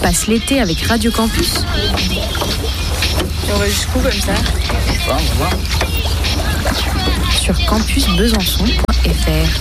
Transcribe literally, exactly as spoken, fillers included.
passe l'été avec Radio Campus. Et on va jusqu'où comme ça? Je sais pas, on va voir. Sur campus besançon point f r.